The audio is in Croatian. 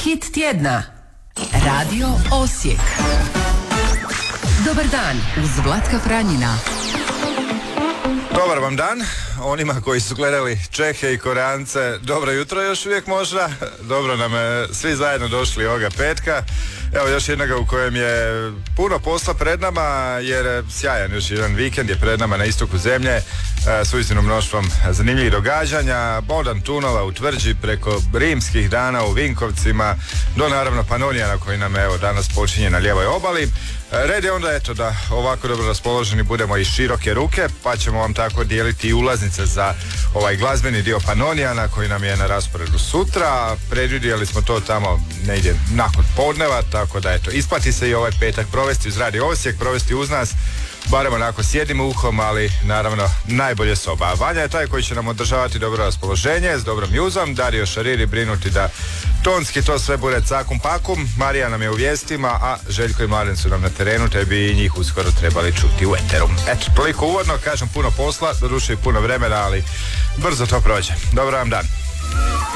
Hit tjedna. Radio Osijek. Dobar dan uz Vlatka Franjina. Dobar vam dan, onima koji su gledali Čehe i Koreance, dobro jutro još uvijek možda, dobro nam svi zajedno došli ovoga petka. Evo još jednoga u kojem je puno posla pred nama, jer sjajan još jedan vikend je pred nama na istoku zemlje, s uistinu mnoštvom zanimljivih događanja, Bodan tunova u Tvrđi, preko rimskih dana u Vinkovcima, do naravno Panonijana koji nam evo danas počinje na lijevoj obali. Red je onda eto da ovako dobro raspoloženi budemo i široke ruke, pa ćemo vam tako dijeliti i ulaznice za ovaj glazbeni dio Panonijana koji nam je na rasporedu sutra. Predvidjeli smo to tamo negdje nakon podneva, tako da eto isplati se i ovaj petak provesti uz Radio Osijek, provesti uz nas, barem onako sjedim uhom, ali naravno najbolje soba. Vanja je taj koji će nam održavati dobro raspoloženje s dobrom muzom, Dario Šariri brinuti da tonski to sve bude cakum pakum, Marija nam je u vijestima, a Željko i Mladen su nam na terenu, te bi i njih uskoro trebali čuti u eteru. Eto, toliko uvodno, kažem puno posla, doduše i puno vremena, ali brzo to prođe. Dobar vam dan.